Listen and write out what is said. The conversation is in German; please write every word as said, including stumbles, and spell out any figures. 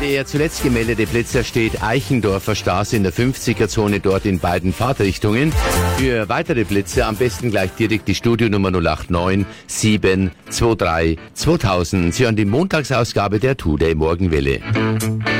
Der zuletzt gemeldete Blitzer steht Eichendorfer Straße in der fünfziger-Zone, dort in beiden Fahrtrichtungen. Für weitere Blitze am besten gleich direkt die Studionummer null acht neun sieben zwei drei zweitausend. Sie hören die Montagsausgabe der Today Morgenwelle.